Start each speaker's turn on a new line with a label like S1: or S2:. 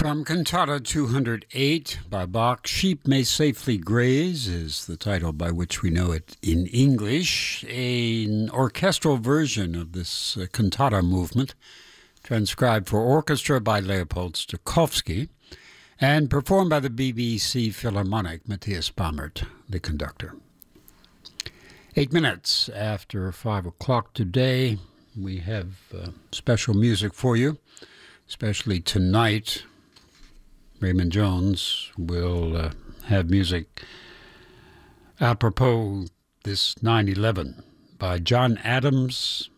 S1: From Cantata 208 by Bach, Sheep May Safely Graze is the title by which we know it in English. An orchestral version of this cantata movement, transcribed for orchestra by Leopold Stokowski, and performed by the BBC Philharmonic, Matthias Bammert, the conductor. 8 minutes after 5 o'clock today, we have special music for you, especially tonight. Raymond Jones will have music apropos this 9/11 by John Adams,